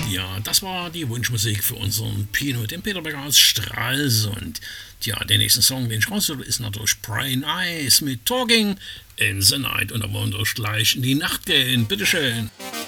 Ja, das war die Wunschmusik für unseren Pino, den Peter Becker aus Stralsund. Tja, der nächste Song, den ich raussuche, ist natürlich Brian Ice mit Talking in the Night. Und da wollen wir gleich in die Nacht gehen. Bitteschön.